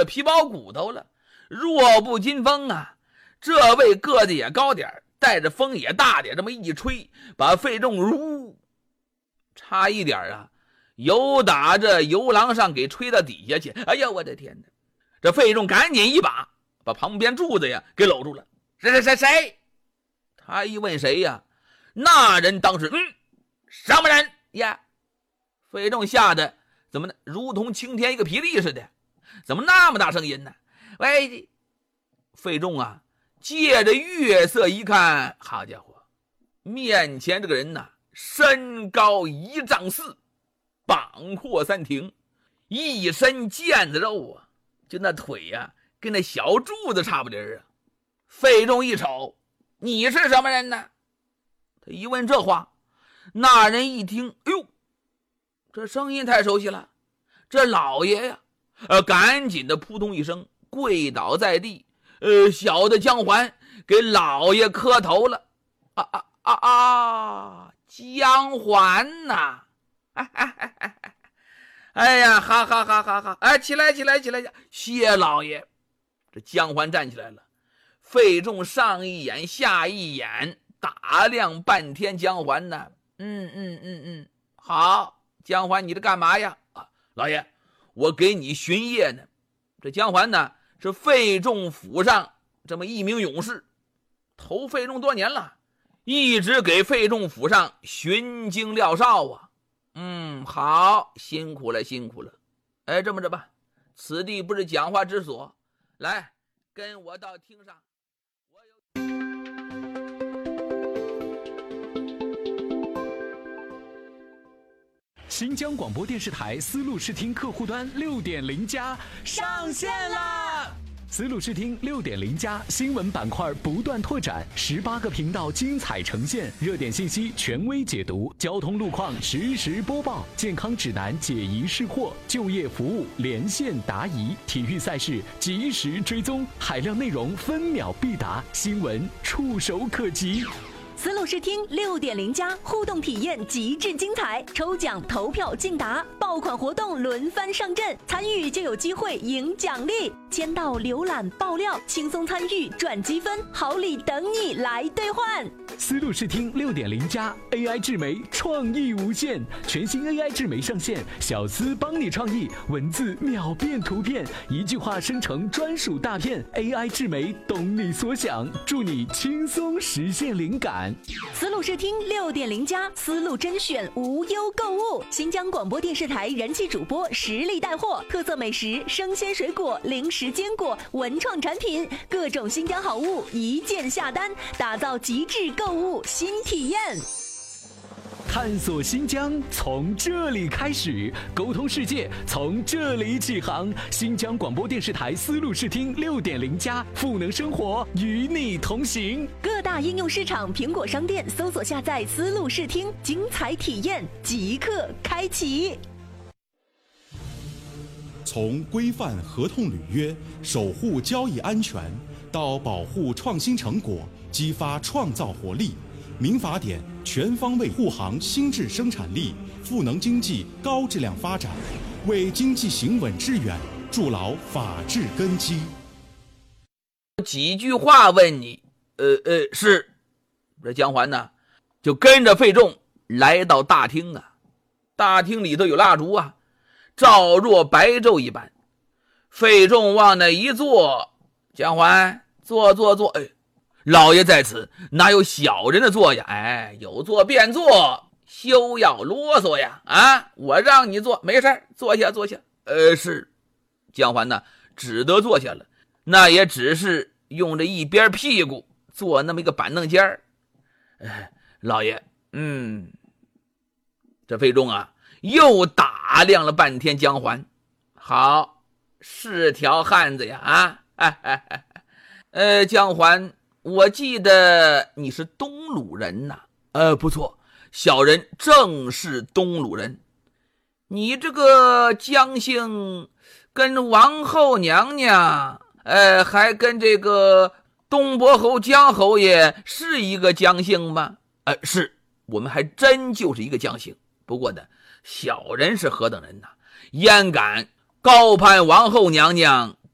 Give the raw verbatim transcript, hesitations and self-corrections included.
皮包骨头了，弱不禁风啊！这位个子也高点，带着风也大点，这么一吹，把费仲如差一点啊，由打这游廊上给吹到底下去。哎呀，我的天哪！这费仲赶紧一把把旁边柱子呀给搂住了。谁谁谁谁？他一问谁呀？那人当时嗯，什么人呀？费仲吓得怎么呢？如同晴天一个霹雳似的，怎么那么大声音呢？喂，费仲啊，借着月色一看，好家伙，面前这个人呐，身高一丈四，膀阔三庭，一身腱子肉啊，就那腿呀、啊，跟那小柱子差不离啊。费仲一瞅，你是什么人呢？他一问这话，那人一听，哎呦，这声音太熟悉了，这老爷呀，呃，赶紧的扑通一声跪倒在地，呃，小的姜环给老爷磕头了。啊啊啊啊！姜环呐！哎哎哎哎哎！哎呀，哈哈哈哈哈！哎，起来起来起来！谢老爷。这姜环站起来了，费仲上一眼下一眼，打量半天姜环呢。嗯嗯嗯嗯，好，姜环，你这干嘛呀？啊，老爷，我给你巡夜呢。这姜环呢，是费仲府上这么一名勇士，投费仲多年了，一直给费仲府上巡经廖哨啊。嗯，好，辛苦了辛苦了。哎，这么着吧，此地不是讲话之所，来跟我到厅上。我有新疆广播电视台丝路视听客户端 六点零 加上线啦！丝路视听 六点零 加新闻板块不断拓展，十八个频道精彩呈现，热点信息权威解读，交通路况实时播报，健康指南解疑释惑，就业服务连线答疑，体育赛事及时追踪，海量内容分秒必达，新闻触手可及。 丝路视听 六点零 加互动体验极致精彩，抽奖投票竞答，爆款活动轮番上阵，参与就有机会赢奖励。签到、浏览、爆料，轻松参与赚积分，好礼等你来兑换。 丝路视听 六点零 加 A I 智媒创意无限，全新 A I 智媒上线，小丝帮你创意，文字秒变图片，一句话生成专属大片。A I 智媒懂你所想，助你轻松实现灵感。 丝路视听 六点零 加丝路甄选无忧购物，新疆广播电视台人气主播实力带货，特色美食、生鲜水果、零食坚果、文创产品，各种新疆好物一键下单，打造极致购物新体验。 探索新疆从这里开始，沟通世界从这里起航。新疆广播电视台丝路视听 六点零 加赋能生活，与你同行。 各大应用市场、苹果商店搜索下载丝路视听，精彩体验即刻开启。 从规范合同履约、守护交易安全，到保护创新成果、激发创造活力，民法典全方位护航新质生产力，赋能经济高质量发展，为经济行稳致远筑牢法治根基。 几句话问你，呃呃，是这姜环呢，就跟着费仲来到大厅啊。大厅里头有蜡烛啊，照若白昼一般。费仲往那一坐，姜环坐坐坐，哎，老爷在此，哪有小人的坐呀？哎，有坐便坐，休要啰嗦呀！啊，我让你坐，没事坐下坐下。呃，是，姜环呢，只得坐下了，那也只是用着一边屁股坐那么一个板凳间儿。哎，老爷，嗯，这费仲啊，又打量了半天姜环，好，是条汉子呀！啊，哎哎哎，呃，姜环。我记得你是东鲁人呐，呃，不错，小人正是东鲁人。你这个姜姓跟王后娘娘，呃，还跟这个东伯侯姜侯爷是一个姜姓吗？呃，是，我们还真就是一个姜姓。不过呢，小人是何等人呐，焉敢高攀王后娘娘